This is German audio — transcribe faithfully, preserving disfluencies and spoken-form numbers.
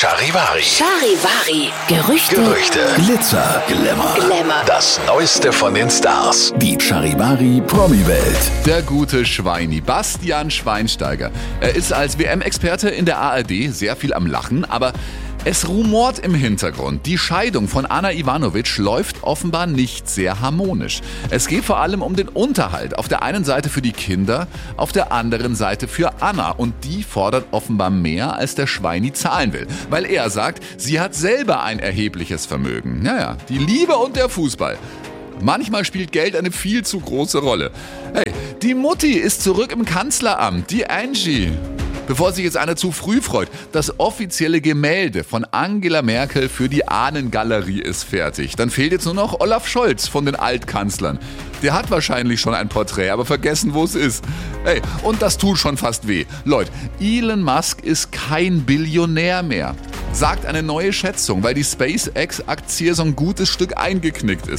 Charivari. Charivari. Gerüchte. Gerüchte. Glitzer, Glamour. Glamour. Das Neueste von den Stars. Die Charivari Promi-Welt. Der gute Schweini, Bastian Schweinsteiger. Er ist als W M-Experte in der A R D sehr viel am Lachen, aber es rumort im Hintergrund. Die Scheidung von Ana Ivanovic läuft offenbar nicht sehr harmonisch. Es geht vor allem um den Unterhalt. Auf der einen Seite für die Kinder, auf der anderen Seite für Anna. Und die fordert offenbar mehr, als der Schweini zahlen will. Weil er sagt, sie hat selber ein erhebliches Vermögen. Naja, die Liebe und der Fußball. Manchmal spielt Geld eine viel zu große Rolle. Hey, die Mutti ist zurück im Kanzleramt, die Angie. Bevor sich jetzt einer zu früh freut, das offizielle Gemälde von Angela Merkel für die Ahnengalerie ist fertig. Dann fehlt jetzt nur noch Olaf Scholz von den Altkanzlern. Der hat wahrscheinlich schon ein Porträt, aber vergessen, wo es ist. Hey, und das tut schon fast weh. Leute, Elon Musk ist kein Billionär mehr, sagt eine neue Schätzung, weil die SpaceX-Aktie so ein gutes Stück eingeknickt ist.